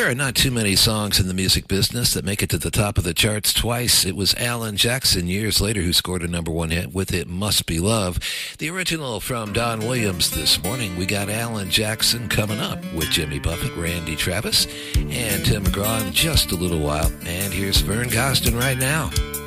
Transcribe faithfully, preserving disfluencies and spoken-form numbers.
There are not too many songs in the music business that make it to the top of the charts twice. It was Alan Jackson years later who scored a number one hit with It Must Be Love. The original from Don Williams this morning. We got Alan Jackson coming up with Jimmy Buffett, Randy Travis, and Tim McGraw in just a little while. And here's Vern Gosdin right now.